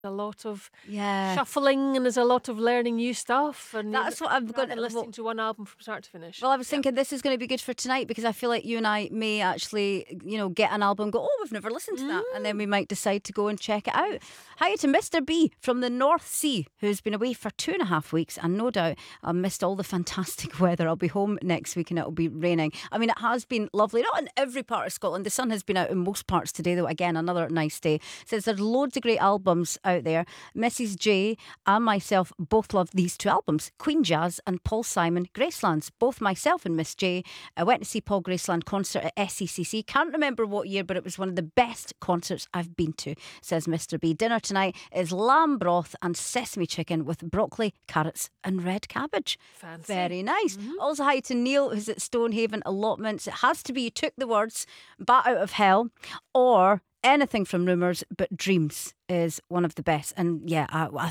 a lot of Yeah. shuffling and there's a lot of learning new stuff. And That's what I'm going rather than listening to one album from start to finish. Well, I was thinking this is going to be good for tonight because I feel like you and I may actually, get an album and go, oh, we've never listened to that. And then we might decide to go and check it out. Hi to Mr. B from the North Sea, who's been away for 2.5 weeks. And no doubt I missed all the fantastic weather. I'll be home next week and it'll be raining. I mean, it has been lovely. Not in every part of Scotland. The sun has been out in most parts today, though. Again, another nice day. Says there's loads of great albums out there. Mrs. J and myself both love these two albums, Queen Jazz and Paul Simon, Gracelands. Both myself and Miss J went to see Paul Graceland concert at SECC. Can't remember what year, but it was one of the best concerts I've been to, says Mr. B. Dinner tonight is lamb broth and sesame chicken with broccoli, carrots and red cabbage. Fancy. Very nice. Also hi to Neil, who's at Stonehaven Allotments. It has to be you took the words Bat Out of Hell or anything from Rumours, but Dreams is one of the best. And yeah,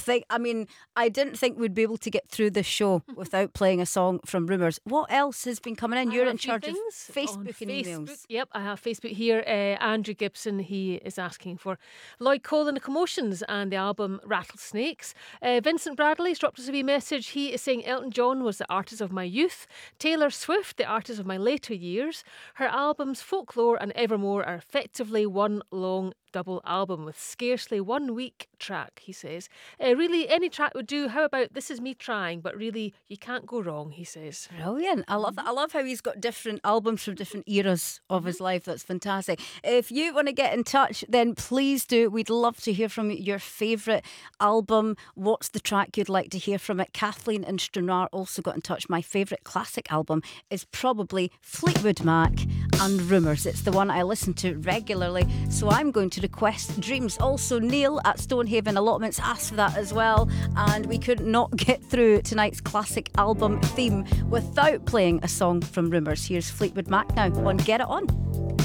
I didn't think we'd be able to get through this show without playing a song from Rumours. What else has been coming in? You're in charge of Facebook and emails. Yep, I have Facebook here. Andrew Gibson, he is asking for Lloyd Cole and the Commotions and the album Rattlesnakes. Vincent Bradley's dropped us a wee message. He is saying Elton John was the artist of my youth. Taylor Swift, the artist of my later years. Her albums Folklore and Evermore are effectively one long double album with scarcely 1 week track, he says. Really, any track would do. How about This Is Me Trying? But really, you can't go wrong, he says. Brilliant. I love that. I love how he's got different albums from different eras of his life. That's fantastic. If you want to get in touch, then please do. We'd love to hear from you. Your favourite album. What's the track you'd like to hear from it? Kathleen in Stranraer also got in touch. My favourite classic album is probably Fleetwood Mac and Rumours. It's the one I listen to regularly. So I'm going to request Dreams. Also, Neil at Stonehaven Allotments asked for that as well. And we could not get through tonight's classic album theme without playing a song from Rumours. Here's Fleetwood Mac now on Get It On.